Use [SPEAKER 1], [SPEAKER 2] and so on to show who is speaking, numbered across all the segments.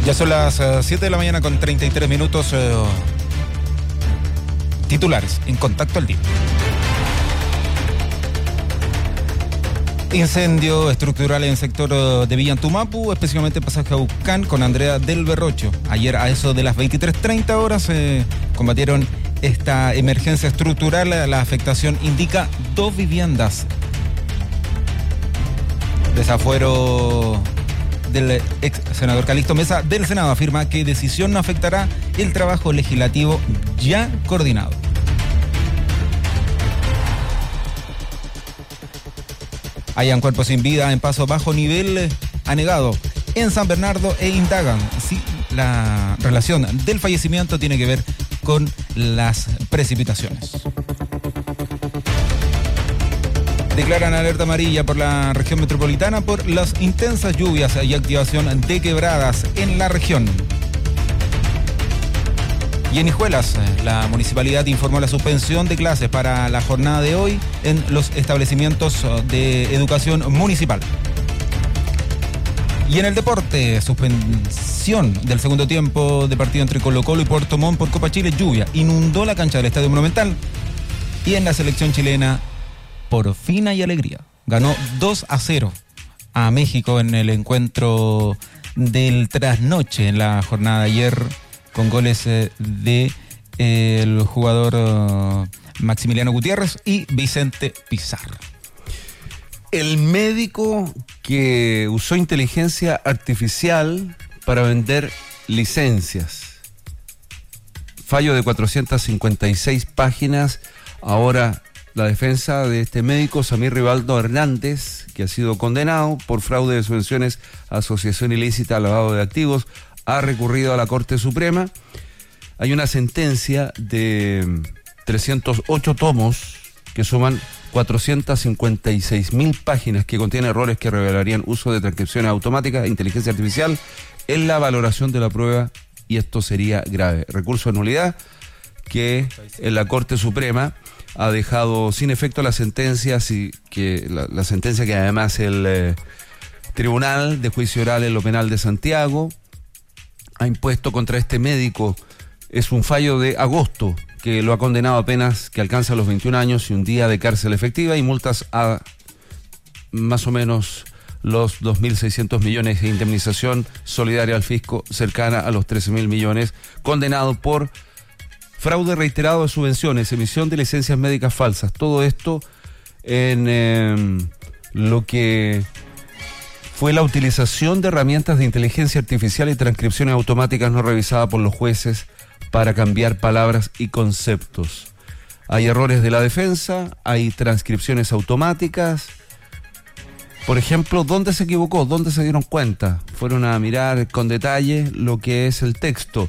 [SPEAKER 1] Ya son las 7 de la mañana con 33 minutos. Titulares en Contacto al Día. Incendio estructural en el sector de Villantumapu, especialmente pasaje a Ucán con Andrea del Berrocho. Ayer a eso de las 23:30 horas combatieron esta emergencia estructural. La afectación indica 2 viviendas. Desafuero del ex senador Calixto Mesa del Senado afirma que decisión no afectará el trabajo legislativo ya coordinado. Hayan cuerpos sin vida en Paso Bajo Nivel anegado en San Bernardo e indagan si la relación del fallecimiento tiene que ver con las precipitaciones. Declaran alerta amarilla por la región metropolitana por las intensas lluvias y activación de quebradas en la región. Y en Hijuelas, la municipalidad informó la suspensión de clases para la jornada de hoy en los establecimientos de educación municipal. Y en el deporte, suspensión del segundo tiempo de partido entre Colo-Colo y Puerto Montt por Copa Chile. Lluvia inundó la cancha del Estadio Monumental. Y en la selección chilena, por fin hay alegría. Ganó 2-0 a México en el encuentro del trasnoche en la jornada de ayer, con goles de el jugador Maximiliano Gutiérrez y Vicente Pizarro.
[SPEAKER 2] El médico que usó inteligencia artificial para vender licencias. Fallo de 456 páginas. Ahora la defensa de este médico, Samir Rivaldo Hernández, que ha sido condenado por fraude de subvenciones, asociación ilícita, lavado de activos, ha recurrido a la Corte Suprema. Hay una sentencia de 308 tomos que suman 456.000 páginas que contienen errores que revelarían uso de transcripciones automáticas e inteligencia artificial en la valoración de la prueba, y esto sería grave. Recurso de nulidad que en la Corte Suprema ha dejado sin efecto la sentencia, la sentencia que además el Tribunal de Juicio Oral en lo Penal de Santiago ha impuesto contra este médico. Es un fallo de agosto que lo ha condenado apenas que alcanza los 21 años y un día de cárcel efectiva y multas a más o menos los 2.600 millones de indemnización solidaria al fisco cercana a los 13.000 millones, condenado por fraude reiterado de subvenciones, emisión de licencias médicas falsas. Todo esto en lo que fue la utilización de herramientas de inteligencia artificial y transcripciones automáticas no revisadas por los jueces para cambiar palabras y conceptos. Hay errores de la defensa, hay transcripciones automáticas. Por ejemplo, ¿dónde se equivocó? ¿Dónde se dieron cuenta? Fueron a mirar con detalle lo que es el texto.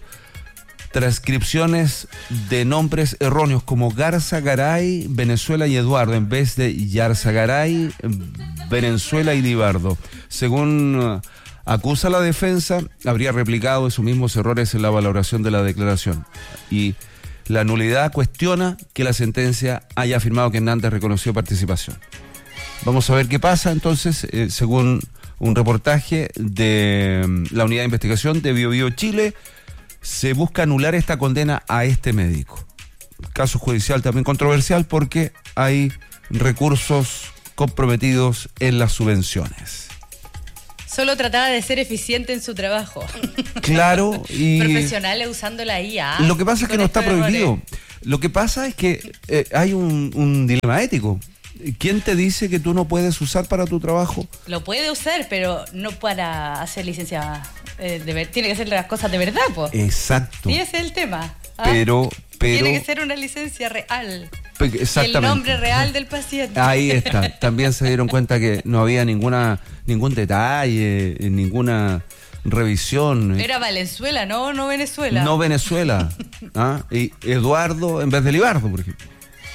[SPEAKER 2] Transcripciones de nombres erróneos como Garza, Garay, Venezuela y Eduardo, en vez de Yarza, Garay, Venezuela y Libardo. Según acusa la defensa, habría replicado esos mismos errores en la valoración de la declaración. Y la nulidad cuestiona que la sentencia haya afirmado que Hernández reconoció participación. Vamos a ver qué pasa entonces, según un reportaje de la Unidad de Investigación de BioBio Chile, se busca anular esta condena a este médico. Caso judicial también controversial porque hay recursos comprometidos en las subvenciones.
[SPEAKER 3] Solo trataba de ser eficiente en su trabajo.
[SPEAKER 2] Claro, y
[SPEAKER 3] profesionales usando la IA.
[SPEAKER 2] Lo que pasa es que no está prohibido. Lo que pasa es que hay un dilema ético. ¿Quién te dice que tú no puedes usar para tu trabajo?
[SPEAKER 3] Lo puede usar, pero no para hacer licencia. Tiene que hacer las cosas de verdad, pues.
[SPEAKER 2] Exacto.
[SPEAKER 3] Y ese es el tema.
[SPEAKER 2] Pero
[SPEAKER 3] tiene que ser una licencia real.
[SPEAKER 2] Exactamente.
[SPEAKER 3] El nombre real del paciente.
[SPEAKER 2] Ahí está. También se dieron cuenta que no había ningún detalle, ninguna revisión.
[SPEAKER 3] Era Valenzuela, no Venezuela.
[SPEAKER 2] No Venezuela. Y Eduardo en vez de Libardo, por ejemplo.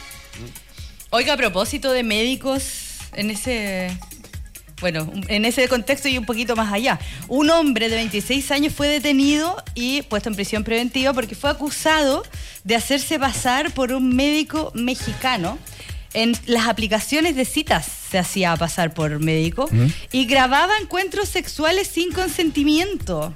[SPEAKER 3] Oiga, a propósito de médicos, en ese contexto y un poquito más allá, un hombre de 26 años fue detenido y puesto en prisión preventiva porque fue acusado de hacerse pasar por un médico mexicano. En las aplicaciones de citas se hacía pasar por médico y grababa encuentros sexuales sin consentimiento.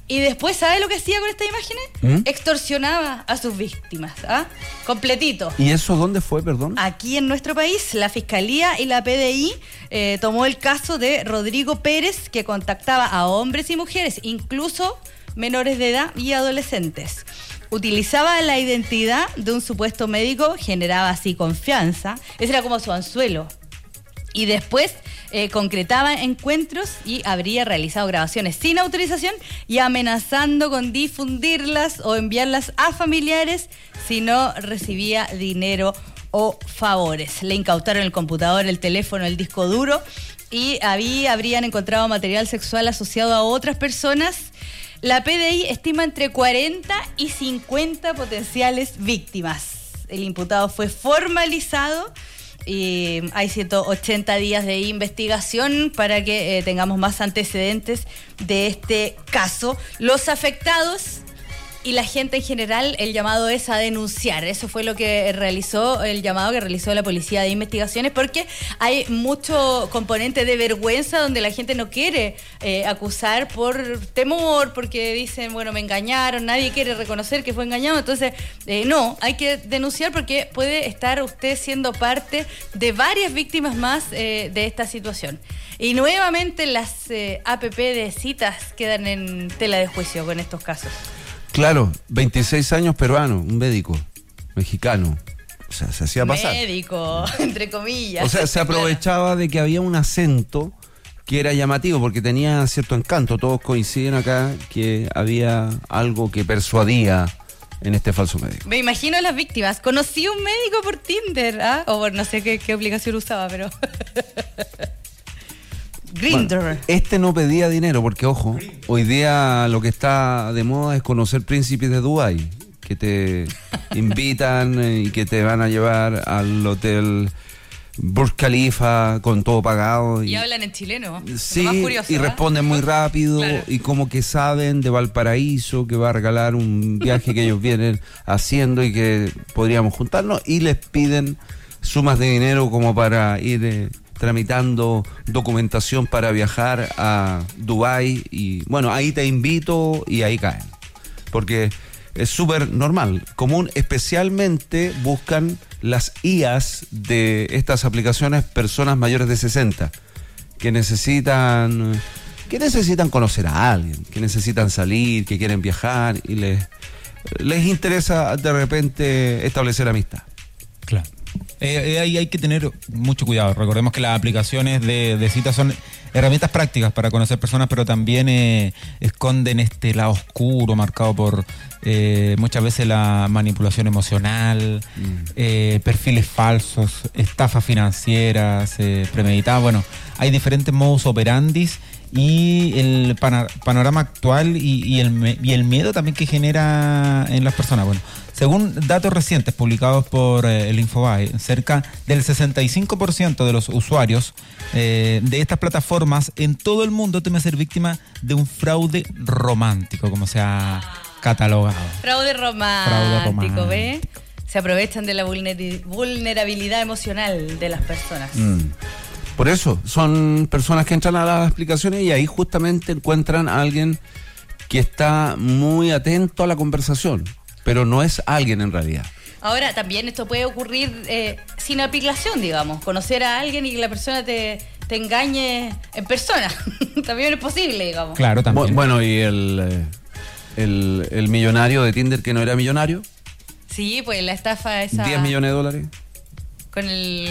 [SPEAKER 3] Y después, ¿sabe lo que hacía con estas imágenes? Extorsionaba a sus víctimas, completito.
[SPEAKER 2] ¿Y eso dónde fue, perdón?
[SPEAKER 3] Aquí en nuestro país, la Fiscalía y la PDI tomó el caso de Rodrigo Pérez, que contactaba a hombres y mujeres, incluso menores de edad y adolescentes. Utilizaba la identidad de un supuesto médico, generaba así confianza. Ese era como su anzuelo. Y después concretaba encuentros y habría realizado grabaciones sin autorización y amenazando con difundirlas o enviarlas a familiares si no recibía dinero o favores. Le incautaron el computador, el teléfono, el disco duro y habrían encontrado material sexual asociado a otras personas. La PDI estima entre 40 y 50 potenciales víctimas. El imputado fue formalizado y hay 180 días de investigación para que tengamos más antecedentes de este caso. Los afectados y la gente en general, el llamado es a denunciar. Eso fue lo que realizó, el llamado que realizó la Policía de Investigaciones, porque hay mucho componente de vergüenza donde la gente no quiere acusar por temor, porque dicen, bueno, me engañaron, nadie quiere reconocer que fue engañado. Entonces, no, hay que denunciar porque puede estar usted siendo parte de varias víctimas más de esta situación. Y nuevamente las APP de citas quedan en tela de juicio con estos casos.
[SPEAKER 2] Claro, 26 años peruano, un médico mexicano. O sea, se hacía pasar.
[SPEAKER 3] Médico, entre comillas.
[SPEAKER 2] O sea, se aprovechaba de que había un acento que era llamativo porque tenía cierto encanto. Todos coinciden acá que había algo que persuadía en este falso médico.
[SPEAKER 3] Me imagino a las víctimas. Conocí un médico por Tinder, o bueno, no sé qué aplicación usaba, pero... Grindr.
[SPEAKER 2] Bueno, este no pedía dinero porque, ojo, hoy día lo que está de moda es conocer príncipes de Dubái, que te invitan y que te van a llevar al hotel Burj Khalifa con todo pagado.
[SPEAKER 3] Y hablan en chileno.
[SPEAKER 2] Sí,
[SPEAKER 3] más curioso,
[SPEAKER 2] y responden muy rápido,
[SPEAKER 3] claro.
[SPEAKER 2] Y como que saben de Valparaíso que va a regalar un viaje que ellos vienen haciendo y que podríamos juntarnos, y les piden sumas de dinero como para ir... tramitando documentación para viajar a Dubái y bueno, ahí te invito y ahí caen. Porque es súper normal, común, especialmente buscan las IAs de estas aplicaciones personas mayores de 60 que necesitan conocer a alguien, que necesitan salir, que quieren viajar y les interesa de repente establecer amistad.
[SPEAKER 1] Claro. Ahí hay que tener mucho cuidado. Recordemos que las aplicaciones de citas son herramientas prácticas para conocer personas, pero también esconden este lado oscuro marcado por muchas veces la manipulación emocional, perfiles falsos, estafas financieras, premeditadas. Bueno, hay diferentes modus operandis y el panorama actual y el miedo también que genera en las personas. Bueno, según datos recientes publicados por el Infobae, cerca del 65% de los usuarios de estas plataformas en todo el mundo teme ser víctima de un fraude romántico, como se ha catalogado.
[SPEAKER 3] Fraude romántico, ¿ve? Se aprovechan de la vulnerabilidad emocional de las personas.
[SPEAKER 2] Por eso, son personas que entran a las aplicaciones y ahí justamente encuentran a alguien que está muy atento a la conversación, pero no es alguien en realidad.
[SPEAKER 3] Ahora, también esto puede ocurrir sin aplicación, digamos. Conocer a alguien y que la persona te engañe en persona. También es posible, digamos.
[SPEAKER 1] Claro, también.
[SPEAKER 2] Bueno, y el millonario de Tinder que no era millonario.
[SPEAKER 3] Sí, pues la estafa esa...
[SPEAKER 2] $10 millones.
[SPEAKER 3] Con el...